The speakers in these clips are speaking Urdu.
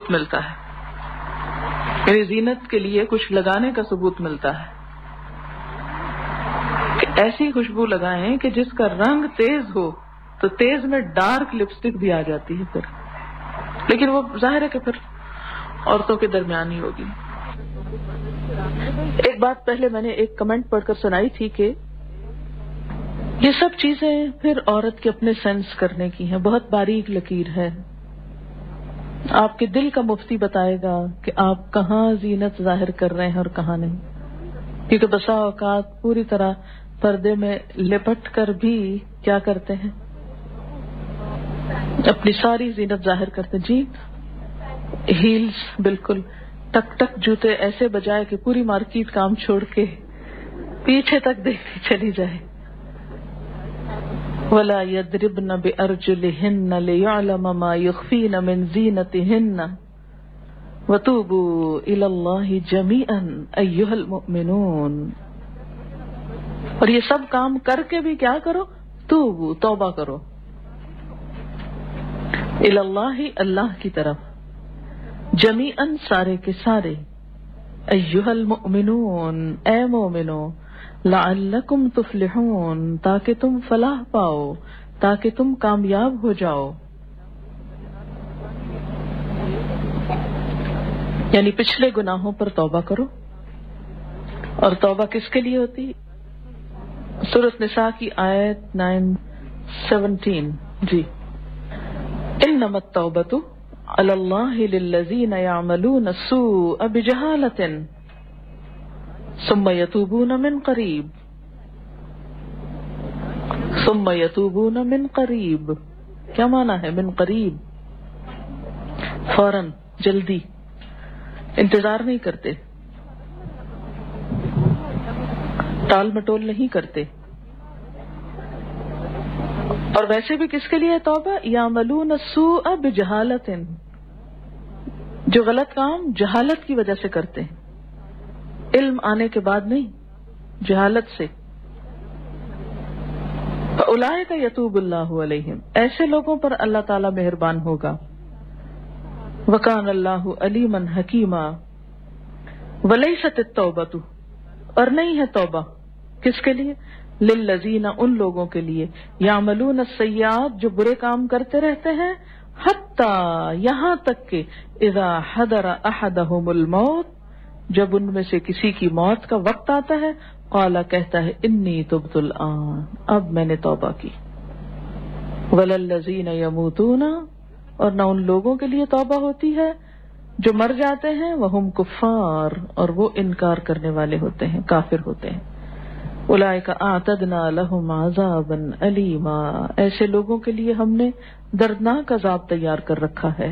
ثبوت ملتا ہے، یعنی زینت کے لیے کچھ لگانے کا ثبوت ملتا ہے کہ ایسی خوشبو لگائیں کہ جس کا رنگ تیز ہو، تو تیز میں ڈارک لپسٹک بھی آ جاتی ہے پھر، لیکن وہ ظاہر ہے کہ پھر عورتوں کے درمیان ہی ہوگی۔ ایک بات پہلے میں نے ایک کمنٹ پڑھ کر سنائی تھی کہ یہ سب چیزیں پھر عورت کے اپنے سینس کرنے کی ہیں، بہت باریک لکیر ہے۔ آپ کے دل کا مفتی بتائے گا کہ آپ کہاں زینت ظاہر کر رہے ہیں اور کہاں نہیں، کیونکہ بسا اوقات پوری طرح پردے میں لپٹ کر بھی کیا کرتے ہیں، اپنی ساری زینت ظاہر کرتے ہیں۔ جی ہیلز بالکل ٹک ٹک جوتے ایسے بجائے کہ پوری مارکیٹ کام چھوڑ کے پیچھے تک دیکھتی چلی جائے۔ وَلَا يَضْرِبْنَ بِأَرْجُلِهِنَّ لِيَعْلَمَ مَا يُخْفِينَ مِنْ زِينَتِهِنَّ وَتُوبُوا إِلَى اللَّهِ جَمِيعًا أَيُّهَا الْمُؤْمِنُونَ، اور یہ سب کام کر کے بھی کیا کرو؟ توبہ کرو، إِلَى اللَّهِ اللہ کی طرف، جمیعاً سارے کے سارے، أَيُّهَا الْمُؤْمِنُونَ اے مومنو، لعلکم تفلحون تاکہ تم فلاح پاؤ، تاکہ تم کامیاب ہو جاؤ۔ یعنی پچھلے گناہوں پر توبہ کرو، اور توبہ کس کے لیے ہوتی؟ سورۃ نساء کی آیت 9:17 جی، انما التوبۃ علی اللہ للذین یعملون السوء بجہالۃ ثم یتوبون من قریب۔ کیا معنی ہے من قریب؟ فوراً، جلدی، انتظار نہیں کرتے، ٹال مٹول نہیں کرتے۔ اور ویسے بھی کس کے لیے توبہ؟ یعملون السوء بجہالۃ، جو غلط کام جہالت کی وجہ سے کرتے ہیں، علم آنے کے بعد نہیں، جہالت سے۔ فَأُولَٰئِکَ یتوب اللہ علیہم، ایسے لوگوں پر اللہ تعالیٰ مہربان ہوگا۔ وَكَانَ اللَّهُ عَلِيمًا حَكِيمًا وَلَيْسَتِ التَّوْبَةُ، اور نہیں ہے توبہ کس کے لیے؟ للذین، ان لوگوں کے لیے، یعملون السیئات، جو برے کام کرتے رہتے ہیں، حتی، یہاں تک کہ اذا حضر احدہم الموت، جب ان میں سے کسی کی موت کا وقت آتا ہے، قال، کہتا ہے، انی تبت الآن، اب میں نے توبہ کی۔ وللذین یموتون، اور نہ ان لوگوں کے لیے توبہ ہوتی ہے جو مر جاتے ہیں، وہم کفار، اور وہ انکار کرنے والے ہوتے ہیں، کافر ہوتے ہیں۔ اولئک اعتدنا لہم عذابا الیما، ایسے لوگوں کے لیے ہم نے دردناک عذاب تیار کر رکھا ہے۔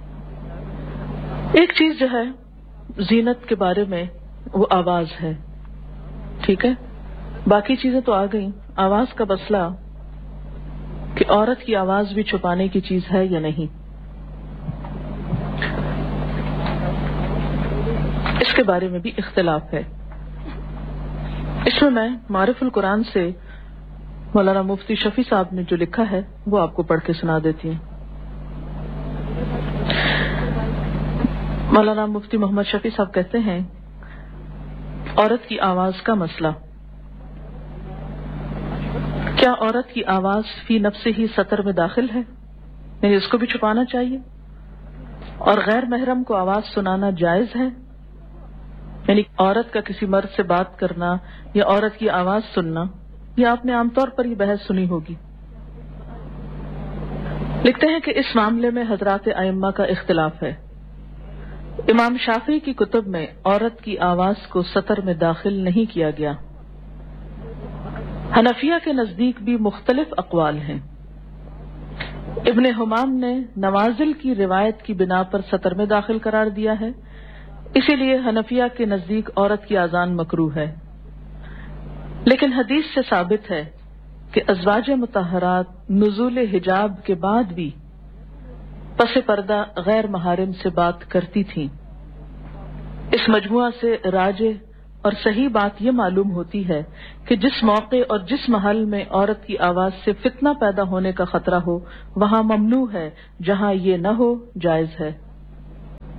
ایک چیز جو ہے زینت کے بارے میں، وہ آواز ہے، ٹھیک ہے، باقی چیزیں تو آ گئیں۔ آواز کا مسئلہ کہ عورت کی آواز بھی چھپانے کی چیز ہے یا نہیں، اس کے بارے میں بھی اختلاف ہے۔ اس میں معرف القرآن سے مولانا مفتی شفیع صاحب نے جو لکھا ہے وہ آپ کو پڑھ کے سنا دیتی ہوں۔ مولانا مفتی محمد شفیع صاحب کہتے ہیں، عورت کی آواز کا مسئلہ، کیا عورت کی آواز فی نفسہ ہی سطر میں داخل ہے، یعنی اس کو بھی چھپانا چاہیے؟ اور غیر محرم کو آواز سنانا جائز ہے؟ یعنی عورت کا کسی مرد سے بات کرنا یا عورت کی آواز سننا، یہ آپ نے عام طور پر یہ بحث سنی ہوگی۔ لکھتے ہیں کہ اس معاملے میں حضرات ائمہ کا اختلاف ہے۔ امام شافعی کی کتب میں عورت کی آواز کو سطر میں داخل نہیں کیا گیا۔ حنفیہ کے نزدیک بھی مختلف اقوال ہیں۔ ابن حمام نے نوازل کی روایت کی بنا پر سطر میں داخل قرار دیا ہے، اسی لیے حنفیہ کے نزدیک عورت کی اذان مکروہ ہے۔ لیکن حدیث سے ثابت ہے کہ ازواج مطہرات نزول حجاب کے بعد بھی پس پردہ غیر محارم سے بات کرتی تھیں۔ اس مجموعہ سے راجح اور صحیح بات یہ معلوم ہوتی ہے کہ جس موقع اور جس محل میں عورت کی آواز سے فتنہ پیدا ہونے کا خطرہ ہو وہاں ممنوع ہے، جہاں یہ نہ ہو جائز ہے۔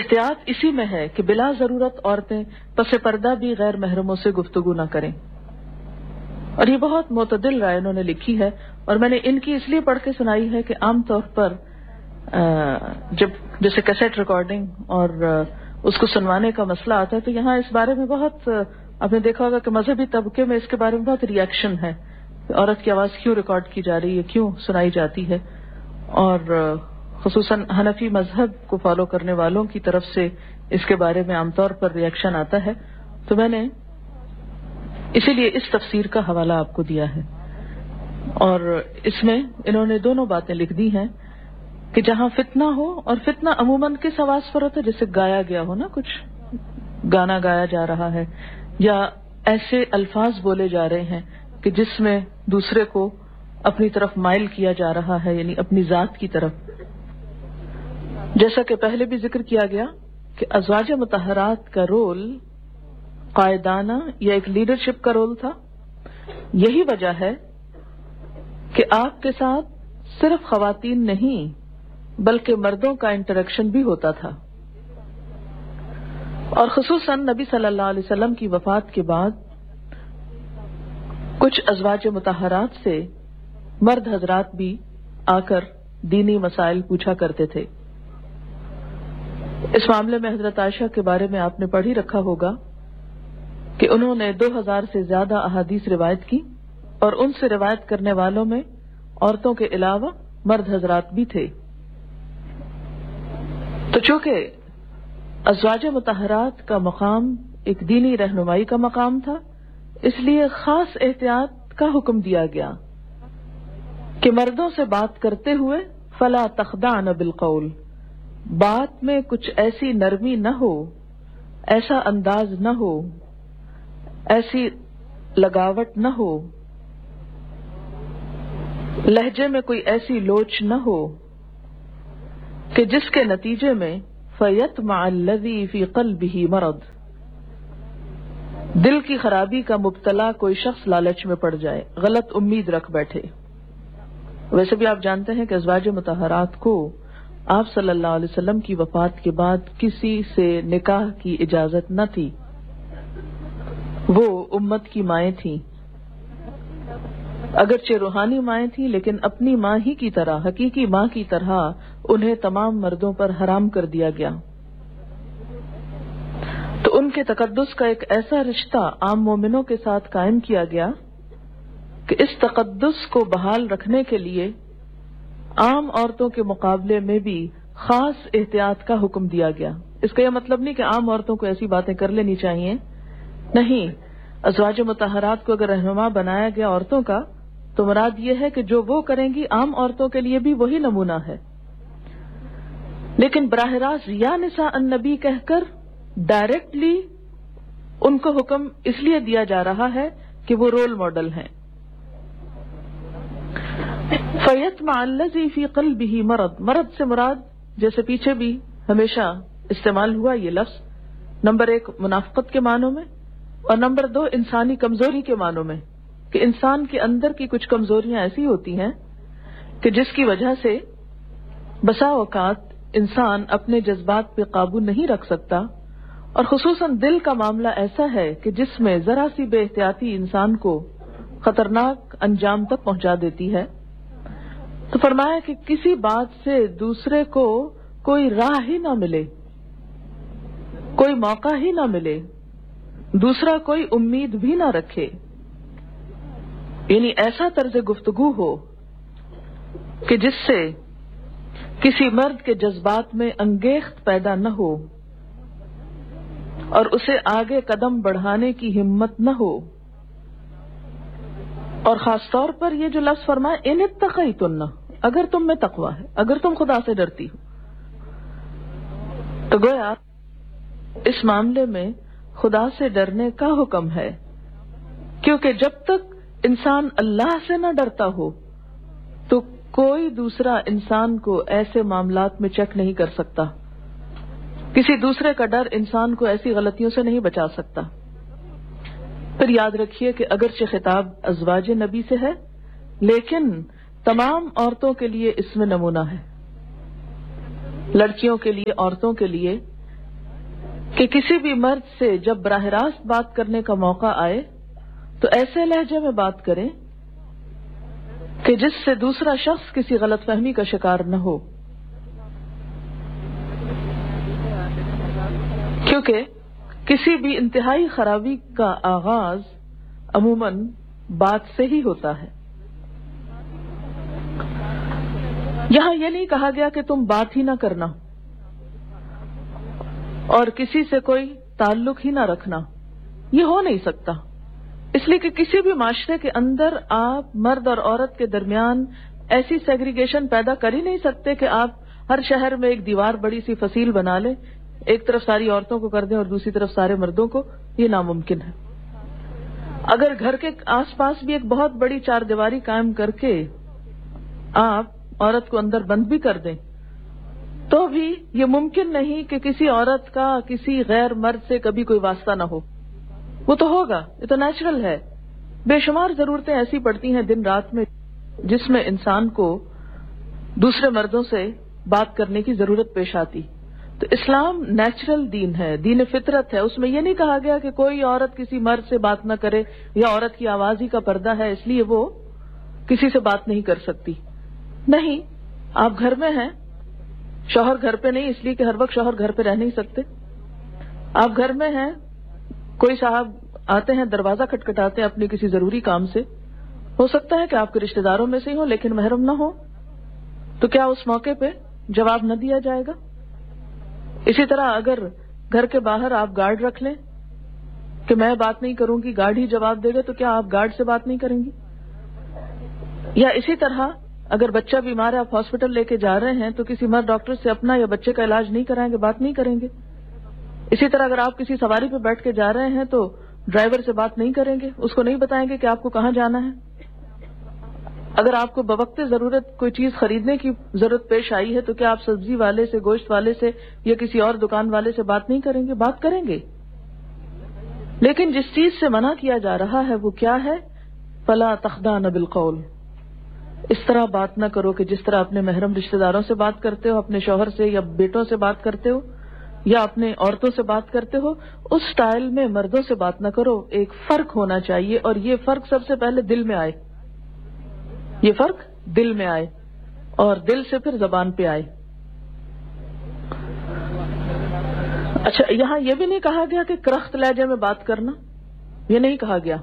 احتیاط اسی میں ہے کہ بلا ضرورت عورتیں پس پردہ بھی غیر محرموں سے گفتگو نہ کریں. اور یہ بہت معتدل رائے انہوں نے لکھی ہے، اور میں نے ان کی اس لیے پڑھ کے سنائی ہے کہ عام طور پر جب جیسے کیسٹ ریکارڈنگ اور اس کو سنوانے کا مسئلہ آتا ہے تو یہاں اس بارے میں بہت آپ نے دیکھا ہوگا کہ مذہبی طبقے میں اس کے بارے میں بہت ریئیکشن ہے، عورت کی آواز کیوں ریکارڈ کی جا رہی ہے، کیوں سنائی جاتی ہے، اور خصوصاً حنفی مذہب کو فالو کرنے والوں کی طرف سے اس کے بارے میں عام طور پر ریئیکشن آتا ہے. تو میں نے اسی لیے اس تفسیر کا حوالہ آپ کو دیا ہے، اور اس میں انہوں نے دونوں باتیں لکھ دی ہیں کہ جہاں فتنہ ہو، اور فتنہ عموماً کس آواز پر ہوتا ہے، جیسے گایا گیا ہو نا، کچھ گانا گایا جا رہا ہے یا ایسے الفاظ بولے جا رہے ہیں کہ جس میں دوسرے کو اپنی طرف مائل کیا جا رہا ہے، یعنی اپنی ذات کی طرف. جیسا کہ پہلے بھی ذکر کیا گیا کہ ازواج مطہرات کا رول قائدانہ یا ایک لیڈرشپ کا رول تھا. یہی وجہ ہے کہ آپ کے ساتھ صرف خواتین نہیں بلکہ مردوں کا انٹریکشن بھی ہوتا تھا، اور خصوصاً نبی صلی اللہ علیہ وسلم کی وفات کے بعد کچھ ازواج مطہرات سے مرد حضرات بھی آ کر دینی مسائل پوچھا کرتے تھے. اس معاملے میں حضرت عائشہ کے بارے میں آپ نے پڑھ ہی رکھا ہوگا کہ انہوں نے 2000 سے زیادہ احادیث روایت کی، اور ان سے روایت کرنے والوں میں عورتوں کے علاوہ مرد حضرات بھی تھے. تو چونکہ ازواج مطہرات کا مقام ایک دینی رہنمائی کا مقام تھا، اس لیے خاص احتیاط کا حکم دیا گیا کہ مردوں سے بات کرتے ہوئے فلا تخضعن بالقول، بات میں کچھ ایسی نرمی نہ ہو، ایسا انداز نہ ہو، ایسی لگاوٹ نہ ہو، لہجے میں کوئی ایسی لوچ نہ ہو کہ جس کے نتیجے میں فَيَطْمَعَ الَّذِي فِي قَلْبِهِ مرض، دل کی خرابی کا مبتلا کوئی شخص لالچ میں پڑ جائے، غلط امید رکھ بیٹھے. ویسے بھی آپ جانتے ہیں کہ ازواج مطہرات کو آپ صلی اللہ علیہ وسلم کی وفات کے بعد کسی سے نکاح کی اجازت نہ تھی. وہ امت کی مائیں تھیں، اگرچہ روحانی مائیں تھیں لیکن اپنی ماں ہی کی طرح، حقیقی ماں کی طرح انہیں تمام مردوں پر حرام کر دیا گیا. تو ان کے تقدس کا ایک ایسا رشتہ عام مومنوں کے ساتھ قائم کیا گیا کہ اس تقدس کو بحال رکھنے کے لیے عام عورتوں کے مقابلے میں بھی خاص احتیاط کا حکم دیا گیا. اس کا یہ مطلب نہیں کہ عام عورتوں کو ایسی باتیں کر لینی چاہیے، نہیں. ازواج مطہرات کو اگر رہنما بنایا گیا عورتوں کا تو مراد یہ ہے کہ جو وہ کریں گی عام عورتوں کے لیے بھی وہی نمونہ ہے. لیکن براہ راست یا نساء النبی کہہ کر ڈائریکٹلی ان کو حکم اس لیے دیا جا رہا ہے کہ وہ رول ماڈل ہیں. فَيَطْمَعَ الَّذِي فِي قَلْبِهِ مرض، مرض سے مراد جیسے پیچھے بھی ہمیشہ استعمال ہوا یہ لفظ، نمبر 1 منافقت کے معنوں میں، اور نمبر 2 انسانی کمزوری کے معنوں میں، کہ انسان کے اندر کی کچھ کمزوریاں ایسی ہوتی ہیں کہ جس کی وجہ سے بسا اوقات انسان اپنے جذبات پہ قابو نہیں رکھ سکتا، اور خصوصاً دل کا معاملہ ایسا ہے کہ جس میں ذرا سی بے احتیاطی انسان کو خطرناک انجام تک پہنچا دیتی ہے. تو فرمایا کہ کسی بات سے دوسرے کو کوئی راہ ہی نہ ملے، کوئی موقع ہی نہ ملے، دوسرا کوئی امید بھی نہ رکھے، یعنی ایسا طرز گفتگو ہو کہ جس سے کسی مرد کے جذبات میں انگیخت پیدا نہ ہو اور اسے آگے قدم بڑھانے کی ہمت نہ ہو. اور خاص طور پر یہ جو لفظ فرمایا ان اتقیتن، اگر تم میں تقوی ہے، اگر تم خدا سے ڈرتی ہو، تو گویا اس معاملے میں خدا سے ڈرنے کا حکم ہے، کیونکہ جب تک انسان اللہ سے نہ ڈرتا ہو تو کوئی دوسرا انسان کو ایسے معاملات میں چیک نہیں کر سکتا، کسی دوسرے کا ڈر انسان کو ایسی غلطیوں سے نہیں بچا سکتا. پھر یاد رکھیے کہ اگرچہ خطاب ازواج نبی سے ہے لیکن تمام عورتوں کے لیے اس میں نمونہ ہے، لڑکیوں کے لیے، عورتوں کے لیے کہ کسی بھی مرد سے جب براہ راست بات کرنے کا موقع آئے تو ایسے لہجے میں بات کریں کہ جس سے دوسرا شخص کسی غلط فہمی کا شکار نہ ہو، کیونکہ کسی بھی انتہائی خرابی کا آغاز عموماً بات سے ہی ہوتا ہے۔ یہاں یہ نہیں کہا گیا کہ تم بات ہی نہ کرنا اور کسی سے کوئی تعلق ہی نہ رکھنا، یہ ہو نہیں سکتا، اس لیے کہ کسی بھی معاشرے کے اندر آپ مرد اور عورت کے درمیان ایسی سیگریگیشن پیدا کر ہی نہیں سکتے کہ آپ ہر شہر میں ایک دیوار بڑی سی فصیل بنا لیں، ایک طرف ساری عورتوں کو کر دیں اور دوسری طرف سارے مردوں کو، یہ ناممکن ہے۔ اگر گھر کے آس پاس بھی ایک بہت بڑی چار دیواری قائم کر کے آپ عورت کو اندر بند بھی کر دیں تو بھی یہ ممکن نہیں کہ کسی عورت کا کسی غیر مرد سے کبھی کوئی واسطہ نہ ہو، وہ تو ہوگا، یہ تو نیچرل ہے۔ بے شمار ضرورتیں ایسی پڑتی ہیں دن رات میں جس میں انسان کو دوسرے مردوں سے بات کرنے کی ضرورت پیش آتی، تو اسلام نیچرل دین ہے، دین فطرت ہے، اس میں یہ نہیں کہا گیا کہ کوئی عورت کسی مرد سے بات نہ کرے یا عورت کی آواز ہی کا پردہ ہے اس لیے وہ کسی سے بات نہیں کر سکتی۔ نہیں، آپ گھر میں ہیں، شوہر گھر پہ نہیں، اس لیے کہ ہر وقت شوہر گھر پہ رہ نہیں سکتے، آپ گھر میں ہیں، کوئی صاحب آتے ہیں دروازہ کھٹکھٹاتے ہیں اپنے کسی ضروری کام سے، ہو سکتا ہے کہ آپ کے رشتہ داروں میں سے ہی ہو لیکن محرم نہ ہو، تو کیا اس موقع پہ جواب نہ دیا جائے گا؟ اسی طرح اگر گھر کے باہر آپ گارڈ رکھ لیں کہ میں بات نہیں کروں گی، گارڈ ہی جواب دے گا، تو کیا آپ گارڈ سے بات نہیں کریں گی؟ یا اسی طرح اگر بچہ بیمار ہے، آپ ہاسپٹل لے کے جا رہے ہیں تو کسی مرد ڈاکٹر سے اپنا یا بچے کا علاج نہیں کرائیں گے، بات نہیں کریں گے۔ اسی طرح اگر آپ کسی سواری پہ بیٹھ کے جا رہے ہیں تو ڈرائیور سے بات نہیں کریں گے، اس کو نہیں بتائیں گے کہ آپ کو کہاں جانا ہے۔ اگر آپ کو بوقت ضرورت کوئی چیز خریدنے کی ضرورت پیش آئی ہے تو کیا آپ سبزی والے سے، گوشت والے سے یا کسی اور دکان والے سے بات نہیں کریں گے؟ بات کریں گے، لیکن جس چیز سے منع کیا جا رہا ہے وہ کیا ہے؟ فلا تخضعن بالقول، اس طرح بات نہ کرو کہ جس طرح اپنے محرم رشتہ داروں سے بات کرتے ہو، اپنے شوہر سے یا بیٹوں سے بات کرتے ہو یا اپنے عورتوں سے بات کرتے ہو، اس سٹائل میں مردوں سے بات نہ کرو۔ ایک فرق ہونا چاہیے اور یہ فرق سب سے پہلے دل میں آئے، یہ فرق دل میں آئے اور دل سے پھر زبان پہ آئے۔ اچھا، یہاں یہ بھی نہیں کہا گیا کہ کرخت لہجے میں بات کرنا، یہ نہیں کہا گیا،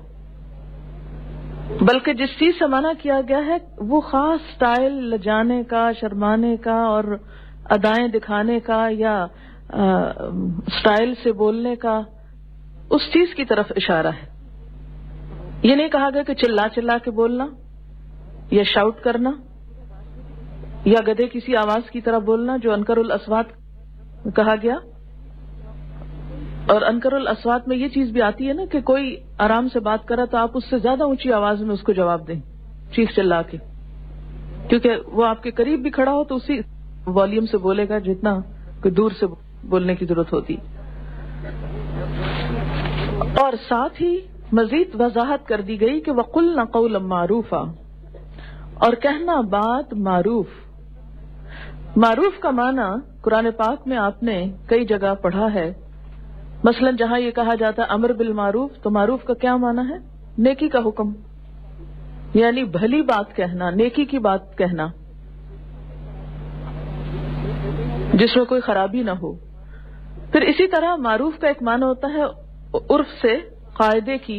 بلکہ جس چیز سے منع کیا گیا ہے وہ خاص سٹائل لجانے کا، شرمانے کا اور ادائیں دکھانے کا یا سٹائل سے بولنے کا، اس چیز کی طرف اشارہ ہے۔ یہ نہیں کہا گیا کہ چلا چلا کے بولنا یا شاؤٹ کرنا یا گدھے کسی آواز کی طرح بولنا جو انکر الاصوات کہا گیا۔ اور انکر الاصوات میں یہ چیز بھی آتی ہے نا کہ کوئی آرام سے بات کرا تو آپ اس سے زیادہ اونچی آواز میں اس کو جواب دیں، چیخ چلا کے، کیونکہ وہ آپ کے قریب بھی کھڑا ہو تو اسی والیوم سے بولے گا جتنا کوئی دور سے بولنے کی ضرورت ہوتی۔ اور ساتھ ہی مزید وضاحت کر دی گئی کہ وَقُلْنَ قَوْلًا مَّعْرُوفًا، اور کہنا بات معروف۔ معروف کا معنی قرآن پاک میں آپ نے کئی جگہ پڑھا ہے، مثلا جہاں یہ کہا جاتا ہے امر بالمعروف، تو معروف کا کیا معنی ہے؟ نیکی کا حکم، یعنی بھلی بات کہنا، نیکی کی بات کہنا جس میں کوئی خرابی نہ ہو۔ پھر اسی طرح معروف کا ایک معنی ہوتا ہے عرف سے قاعدے کی،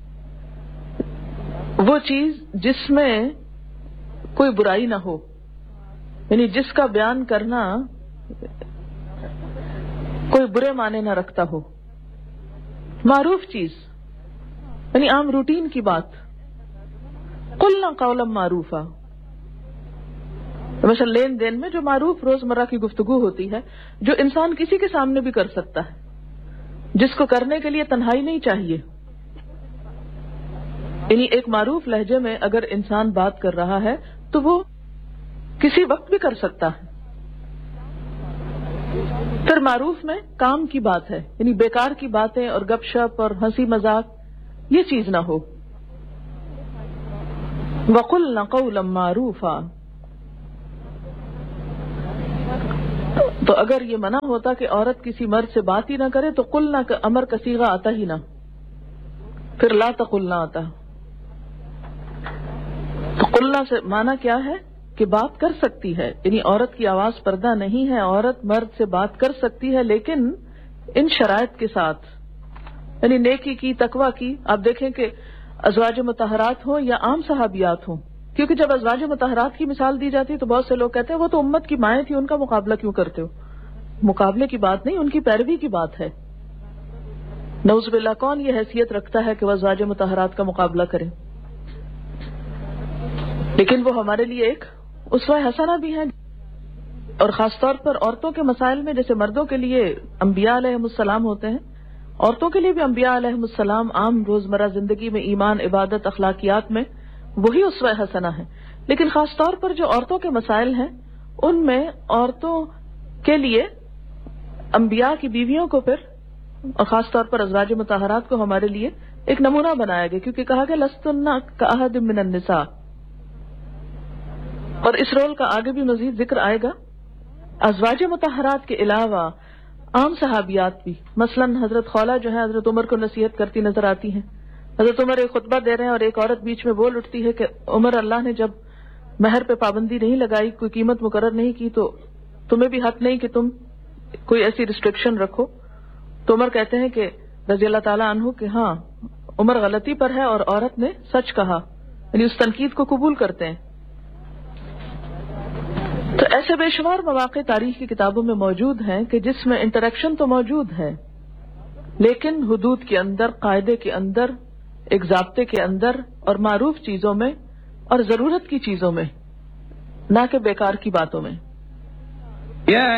وہ چیز جس میں کوئی برائی نہ ہو، یعنی جس کا بیان کرنا کوئی برے معنی نہ رکھتا ہو، معروف چیز یعنی عام روٹین کی بات۔ قلنا قولا معروفا، مثلا لین دین میں جو معروف روزمرہ کی گفتگو ہوتی ہے جو انسان کسی کے سامنے بھی کر سکتا ہے، جس کو کرنے کے لیے تنہائی نہیں چاہیے، یعنی ایک معروف لہجے میں اگر انسان بات کر رہا ہے تو وہ کسی وقت بھی کر سکتا ہے۔ پھر معروف میں کام کی بات ہے، یعنی بیکار کی باتیں اور گپ شپ اور ہنسی مذاق یہ چیز نہ ہو۔ وَقُلْنَ قَوْلًا مَّعْرُوفًا، تو اگر یہ منع ہوتا کہ عورت کسی مرد سے بات ہی نہ کرے تو قلنا کا امر کا صیغہ آتا ہی نہ، پھر لا تقلنا آتا. تو قلنا سے معنی کیا ہے کہ بات کر سکتی ہے، یعنی عورت کی آواز پردہ نہیں ہے، عورت مرد سے بات کر سکتی ہے لیکن ان شرائط کے ساتھ، یعنی نیکی کی، تقوی کی. آپ دیکھیں کہ ازواج مطہرات ہوں یا عام صحابیات ہوں، کیونکہ جب ازواج مطہرات کی مثال دی جاتی ہے تو بہت سے لوگ کہتے ہیں وہ تو امت کی مائیں تھی، ان کا مقابلہ کیوں کرتے ہو؟ مقابلے کی بات نہیں، ان کی پیروی کی بات ہے. نعوذ باللہ کون یہ حیثیت رکھتا ہے کہ وہ ازواج مطہرات کا مقابلہ کرے؟ لیکن وہ ہمارے لیے ایک اسوہ حسنہ بھی ہیں. اور خاص طور پر عورتوں کے مسائل میں، جیسے مردوں کے لیے انبیاء علیہ السلام ہوتے ہیں، عورتوں کے لیے بھی انبیاء علیہ السلام عام روزمرہ زندگی میں ایمان، عبادت، اخلاقیات میں وہی اسوہ حسنہ ہے. لیکن خاص طور پر جو عورتوں کے مسائل ہیں ان میں عورتوں کے لیے انبیاء کی بیویوں کو پھر، اور خاص طور پر ازواج مطہرات کو ہمارے لیے ایک نمونہ بنایا گیا، کیونکہ کہا گیا لستن کأحد من النساء. اور اس رول کا آگے بھی مزید ذکر آئے گا. ازواج مطہرات کے علاوہ عام صحابیات بھی، مثلا حضرت خولہ جو ہے حضرت عمر کو نصیحت کرتی نظر آتی ہیں. حضرت عمر ایک خطبہ دے رہے ہیں اور ایک عورت بیچ میں بول اٹھتی ہے کہ عمر، اللہ نے جب مہر پہ پابندی نہیں لگائی، کوئی قیمت مقرر نہیں کی، تو تمہیں بھی حق نہیں کہ تم کوئی ایسی ریسٹرکشن رکھو. تو عمر کہتے ہیں کہ رضی اللہ تعالیٰ عنہ کہ ہاں عمر غلطی پر ہے اور عورت نے سچ کہا، یعنی اس تنقید کو قبول کرتے ہیں. تو ایسے بے شمار مواقع تاریخ کی کتابوں میں موجود ہیں کہ جس میں انٹریکشن تو موجود ہے لیکن حدود کے اندر، قاعدے کے اندر، ایک ضابطے کے اندر، اور معروف چیزوں میں اور ضرورت کی چیزوں میں، نہ کہ بیکار کی باتوں میں.